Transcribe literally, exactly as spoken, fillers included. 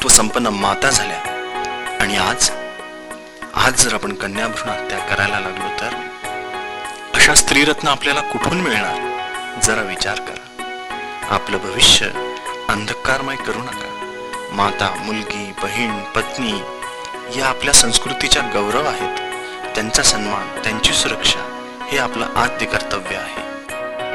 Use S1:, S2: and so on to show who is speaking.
S1: व संपन्न माता झाल्या आणि आज आज जर आपण कन्या भ्रूण हत्या करायला लागलो तर अशा स्त्रीरत्न आपल्याला कुठून मिळणार? जरा विचार करा. आपलं भविष्य अंधकारमय करू नका. माता, मुलगी, बहीण, पत्नी या आपल्या संस्कृतीच्या गौरव आहेत. त्यांचा सन्मान, त्यांची सुरक्षा हे आपलं आद्य कर्तव्य आहे.